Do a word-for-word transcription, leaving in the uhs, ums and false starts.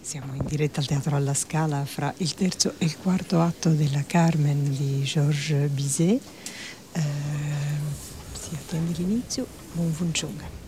Siamo in diretta al Teatro alla Scala fra il terzo e il quarto atto della Carmen di Georges Bizet. Eh, si attende l'inizio. Buon Funchunga.